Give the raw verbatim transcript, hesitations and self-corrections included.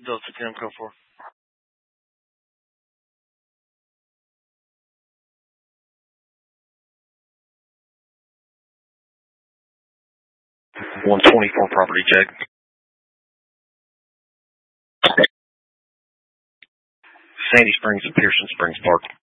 Delta ten, code four. one twenty-four property check. Sandy Springs and Pearson Springs Park.